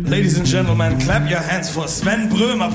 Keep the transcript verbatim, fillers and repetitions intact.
Ladies and gentlemen, clap your hands for Sven Brömer.